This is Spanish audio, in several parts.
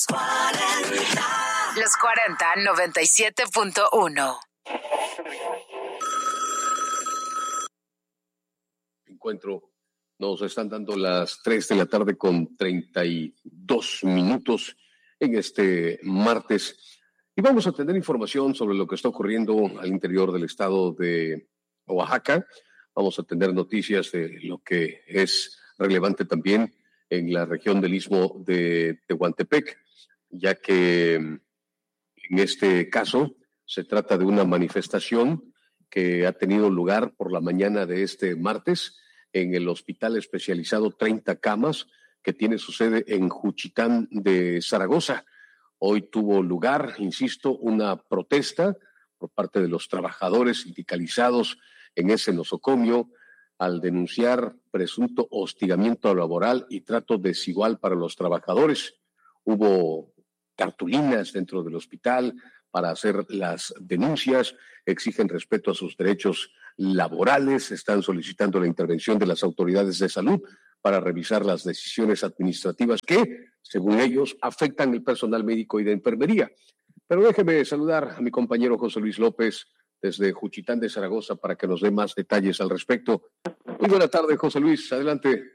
Los 40 97.1. Encuentro. Nos están dando las 3 de la tarde con 32 minutos en este martes. Y vamos a tener información sobre lo que está ocurriendo al interior del estado de Oaxaca. Vamos a tener noticias de lo que es relevante también en la región del Istmo de Tehuantepec, ya que en este caso se trata de una manifestación que ha tenido lugar por la mañana de este martes en el Hospital Especializado 30 Camas, que tiene su sede en Juchitán de Zaragoza. Hoy tuvo lugar, insisto, una protesta por parte de los trabajadores sindicalizados en ese nosocomio al denunciar presunto hostigamiento laboral y trato desigual para los trabajadores. Hubo cartulinas dentro del hospital para hacer las denuncias, exigen respeto a sus derechos laborales, están solicitando la intervención de las autoridades de salud para revisar las decisiones administrativas que, según ellos, afectan el personal médico y de enfermería. Pero déjeme saludar a mi compañero José Luis López desde Juchitán de Zaragoza para que nos dé más detalles al respecto. Muy buena tarde, José Luis, adelante.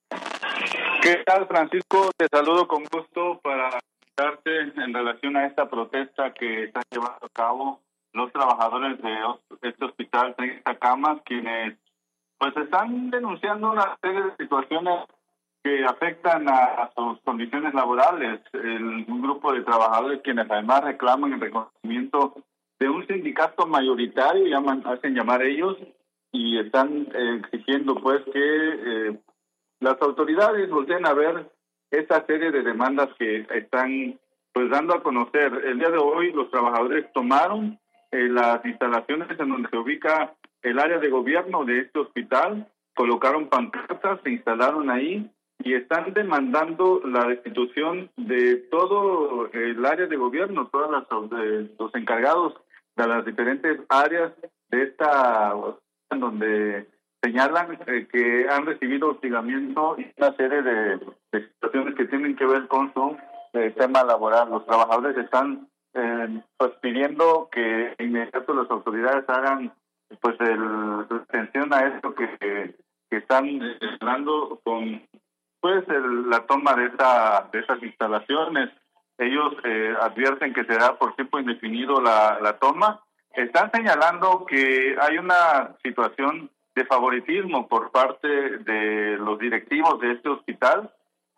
¿Qué tal, Francisco? Te saludo con gusto para darte en relación a esta protesta que están llevando a cabo los trabajadores de este hospital 30 Camas, quienes pues están denunciando una serie de situaciones que afectan a sus condiciones laborales. Un grupo de trabajadores quienes además reclaman el reconocimiento de un sindicato mayoritario, hacen llamar ellos, y están exigiendo pues que las autoridades volteen a ver esta serie de demandas que están pues dando a conocer. El día de hoy los trabajadores tomaron las instalaciones en donde se ubica el área de gobierno de este hospital, colocaron pancartas, se instalaron ahí y están demandando la destitución de todo el área de gobierno, los encargados de las diferentes áreas de esta, en donde señalan que han recibido hostigamiento y una serie de situaciones que tienen que ver con su tema laboral. Los trabajadores están pues pidiendo que de inmediato las autoridades hagan pues atención a esto que están hablando con pues la toma de esas instalaciones. Ellos advierten que será por tiempo indefinido la toma. Están señalando que hay una situación de favoritismo por parte de los directivos de este hospital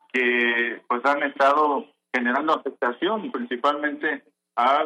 que pues han estado generando afectación principalmente a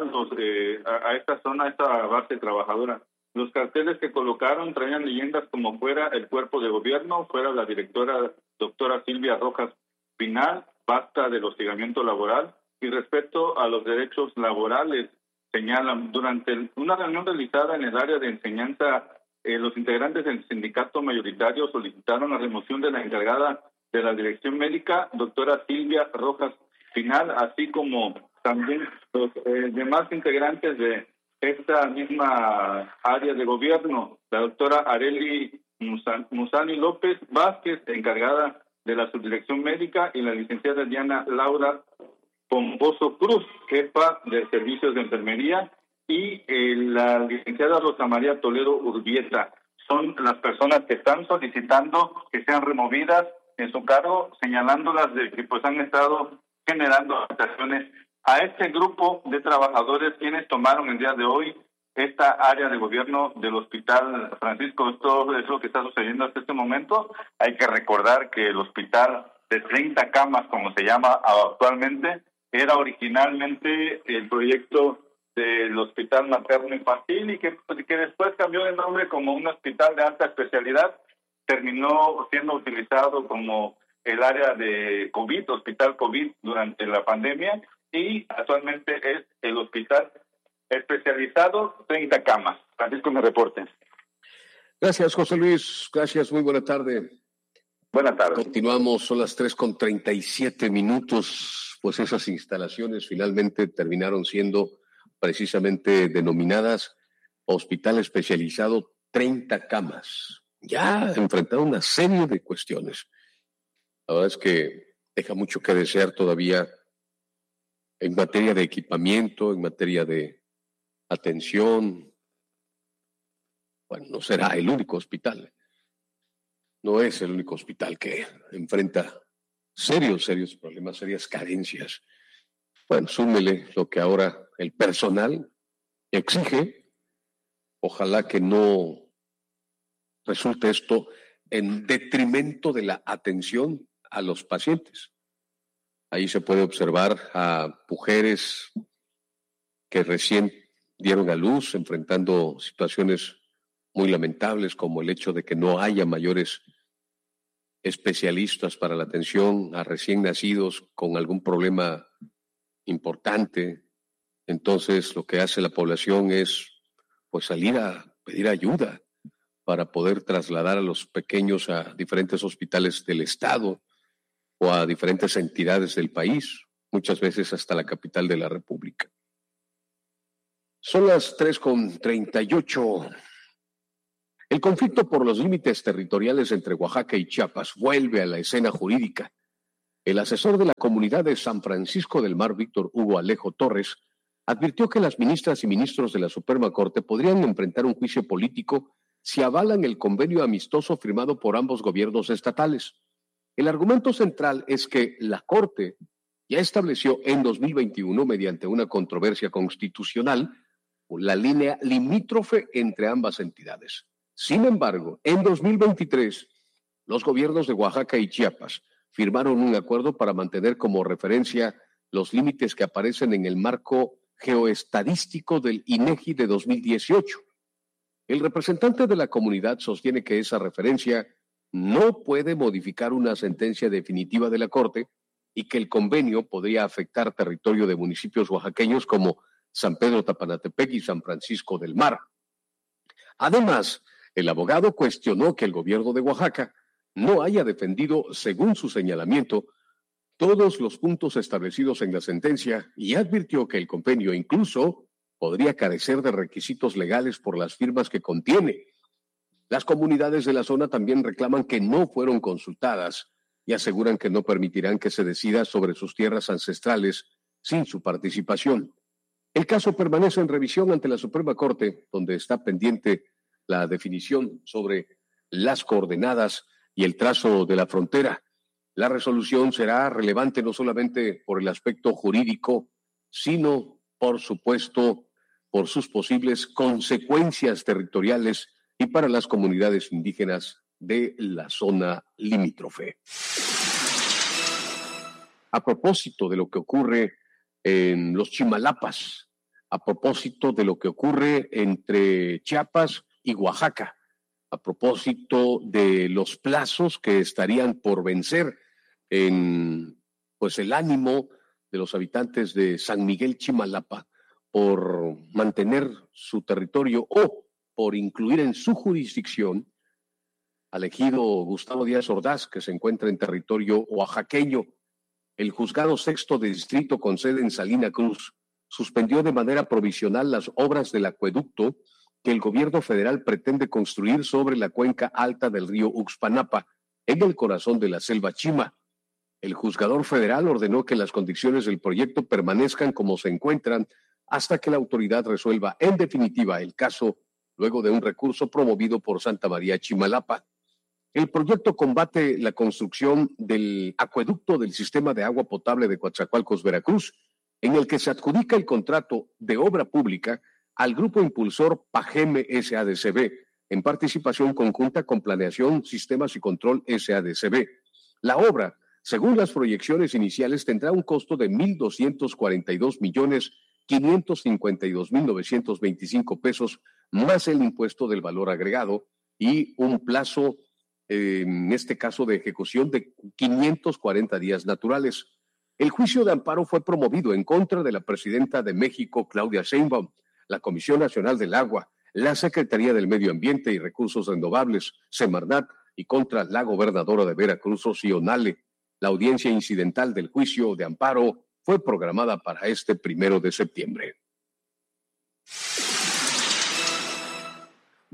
esta zona, a esta base trabajadora. Los carteles que colocaron traían leyendas como fuera el cuerpo de gobierno, fuera la directora doctora Silvia Rojas Pinal, basta del hostigamiento laboral y respecto a los derechos laborales. Señalan, durante una reunión realizada en el área de enseñanza, los integrantes del sindicato mayoritario solicitaron la remoción de la encargada de la dirección médica, doctora Silvia Rojas Pinal, así como también los demás integrantes de esta misma área de gobierno, la doctora Areli Musani López Vázquez, encargada de la subdirección médica, y la licenciada Diana Laura Pomposo Cruz, jefa de servicios de enfermería, y la licenciada Rosa María Toledo Urbieta. Son las personas que están solicitando que sean removidas en su cargo, señalándolas de que pues han estado generando afectaciones a este grupo de trabajadores quienes tomaron el día de hoy esta área de gobierno del Hospital Francisco. Esto es lo que está sucediendo hasta este momento. Hay que recordar que el hospital de 30 camas, como se llama actualmente, era originalmente el proyecto del Hospital Materno Infantil y que después cambió de nombre como un hospital de alta especialidad. Terminó siendo utilizado como el área de COVID, hospital COVID durante la pandemia, y actualmente es el hospital especializado 30 camas. Francisco, me reporte. Gracias, José Luis. Gracias, muy buena tarde. Buenas tardes. Continuamos, son las 3:37. Pues esas instalaciones finalmente terminaron siendo precisamente denominadas Hospital Especializado 30 Camas. Ya enfrentaron una serie de cuestiones. La verdad es que deja mucho que desear todavía en materia de equipamiento, en materia de atención. Bueno, no será el único hospital. No es el único hospital que enfrenta serios problemas, serias carencias. Bueno, súmele lo que ahora el personal exige. Ojalá que no resulte esto en detrimento de la atención a los pacientes. Ahí se puede observar a mujeres que recién dieron a luz, enfrentando situaciones muy lamentables, como el hecho de que no haya mayores especialistas para la atención a recién nacidos con algún problema importante. Entonces, lo que hace la población es pues salir a pedir ayuda para poder trasladar a los pequeños a diferentes hospitales del estado o a diferentes entidades del país, muchas veces hasta la capital de la República. Son las 3:38. El conflicto por los límites territoriales entre Oaxaca y Chiapas vuelve a la escena jurídica. El asesor de la comunidad de San Francisco del Mar, Víctor Hugo Alejo Torres, advirtió que las ministras y ministros de la Suprema Corte podrían enfrentar un juicio político si avalan el convenio amistoso firmado por ambos gobiernos estatales. El argumento central es que la Corte ya estableció en 2021, mediante una controversia constitucional, la línea limítrofe entre ambas entidades. Sin embargo, en 2023, los gobiernos de Oaxaca y Chiapas firmaron un acuerdo para mantener como referencia los límites que aparecen en el marco geoestadístico del INEGI de 2018. El representante de la comunidad sostiene que esa referencia no puede modificar una sentencia definitiva de la Corte y que el convenio podría afectar territorio de municipios oaxaqueños como San Pedro Tapanatepec y San Francisco del Mar. Además, el abogado cuestionó que el gobierno de Oaxaca no haya defendido, según su señalamiento, todos los puntos establecidos en la sentencia y advirtió que el convenio incluso podría carecer de requisitos legales por las firmas que contiene. Las comunidades de la zona también reclaman que no fueron consultadas y aseguran que no permitirán que se decida sobre sus tierras ancestrales sin su participación. El caso permanece en revisión ante la Suprema Corte, donde está pendiente la definición sobre las coordenadas y el trazo de la frontera. La resolución será relevante no solamente por el aspecto jurídico, sino, por supuesto, por sus posibles consecuencias territoriales y para las comunidades indígenas de la zona limítrofe. A propósito de lo que ocurre en los Chimalapas, a propósito de lo que ocurre entre Chiapas y Oaxaca, a propósito de los plazos que estarían por vencer en pues el ánimo de los habitantes de San Miguel Chimalapa por mantener su territorio o por incluir en su jurisdicción al ejido Gustavo Díaz Ordaz, que se encuentra en territorio oaxaqueño. El juzgado sexto de distrito con sede en Salina Cruz suspendió de manera provisional las obras del acueducto que el gobierno federal pretende construir sobre la cuenca alta del río Uxpanapa, en el corazón de la selva Chima. El juzgador federal ordenó que las condiciones del proyecto permanezcan como se encuentran hasta que la autoridad resuelva en definitiva el caso, luego de un recurso promovido por Santa María Chimalapa. El proyecto combate la construcción del acueducto del sistema de agua potable de Coatzacoalcos, Veracruz, en el que se adjudica el contrato de obra pública al grupo impulsor PAGEME SADCB, en participación conjunta con Planeación, Sistemas y Control SADCB. La obra, según las proyecciones iniciales, tendrá un costo de 1,242,552,925 pesos, más el impuesto del valor agregado, y un plazo, en este caso, de ejecución de 540 días naturales. El juicio de amparo fue promovido en contra de la presidenta de México, Claudia Sheinbaum, la Comisión Nacional del Agua, la Secretaría del Medio Ambiente y Recursos Renovables, Semarnat, y contra la gobernadora de Veracruz, Rocío Nale. La audiencia incidental del juicio de amparo fue programada para este 1 de septiembre.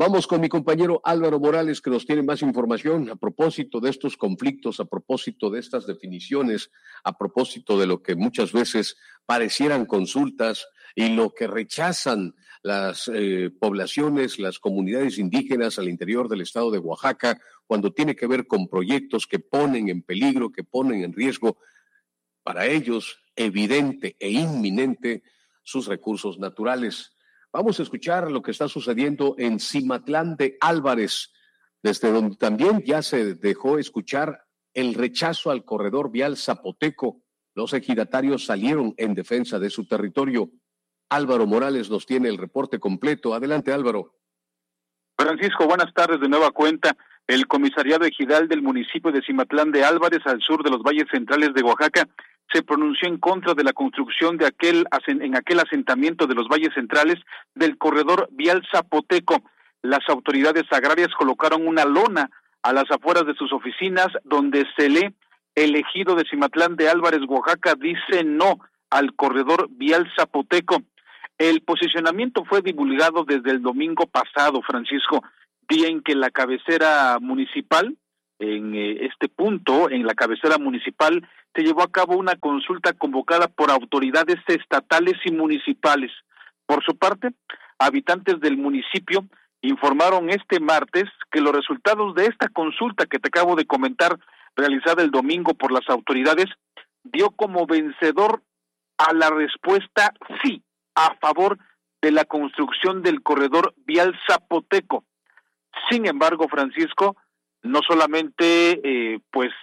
Vamos con mi compañero Álvaro Morales, que nos tiene más información a propósito de estos conflictos, a propósito de estas definiciones, a propósito de lo que muchas veces parecieran consultas y lo que rechazan las poblaciones, las comunidades indígenas al interior del estado de Oaxaca, cuando tiene que ver con proyectos que ponen en peligro, que ponen en riesgo para ellos evidente e inminente sus recursos naturales. Vamos a escuchar lo que está sucediendo en Cimatlán de Álvarez, desde donde también ya se dejó escuchar el rechazo al corredor vial zapoteco. Los ejidatarios salieron en defensa de su territorio. Álvaro Morales nos tiene el reporte completo. Adelante, Álvaro. Francisco, buenas tardes de nueva cuenta. El comisariado ejidal del municipio de Cimatlán de Álvarez, al sur de los valles centrales de Oaxaca, se pronunció en contra de la construcción de en aquel asentamiento de los valles centrales del corredor vial zapoteco. Las autoridades agrarias colocaron una lona a las afueras de sus oficinas donde se lee: el ejido de Cimatlán de Álvarez, Oaxaca, dice no al corredor vial zapoteco. El posicionamiento fue divulgado desde el domingo pasado, Francisco, día en que la cabecera municipal, en este punto, en la cabecera municipal, se llevó a cabo una consulta convocada por autoridades estatales y municipales. Por su parte, habitantes del municipio informaron este martes que los resultados de esta consulta que te acabo de comentar, realizada el domingo por las autoridades, dio como vencedor a la respuesta sí, a favor de la construcción del corredor vial zapoteco. Sin embargo, Francisco, no solamente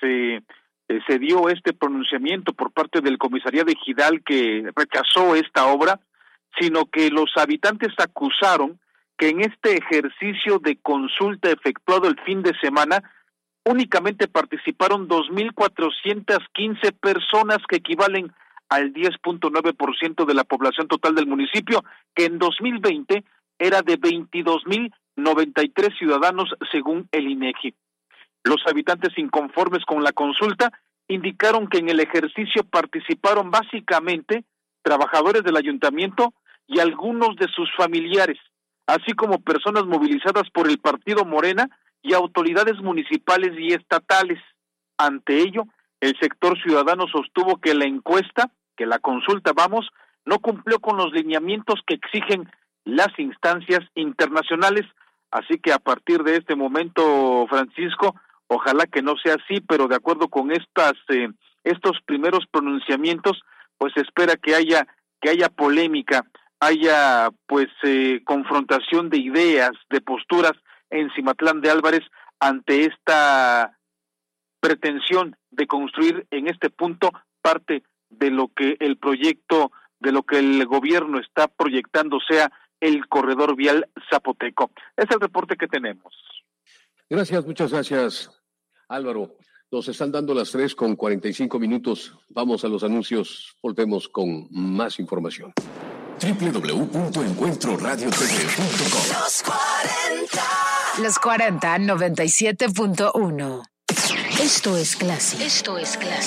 se dio este pronunciamiento por parte del comisariado ejidal que rechazó esta obra, sino que los habitantes acusaron que en este ejercicio de consulta efectuado el fin de semana únicamente participaron 2,415 personas, que equivalen al 10.9% de la población total del municipio, que en 2020 era de 22,093 ciudadanos según el INEGI. Los habitantes inconformes con la consulta indicaron que en el ejercicio participaron básicamente trabajadores del ayuntamiento y algunos de sus familiares, así como personas movilizadas por el partido Morena y autoridades municipales y estatales. Ante ello, el sector ciudadano sostuvo que la consulta, no cumplió con los lineamientos que exigen las instancias internacionales. Así que a partir de este momento, Francisco, ojalá que no sea así, pero de acuerdo con estos primeros pronunciamientos, pues se espera que haya polémica, haya confrontación de ideas, de posturas en Cimatlán de Álvarez ante esta pretensión de construir en este punto parte de lo que el proyecto, de lo que el gobierno está proyectando sea el corredor vial zapoteco. Es el reporte que tenemos. Gracias, muchas gracias, Álvaro. Nos están dando las 3:45. Vamos a los anuncios. Volvemos con más información. www.encuentroradiotv.com. Los 40 97.1. Esto es clásico.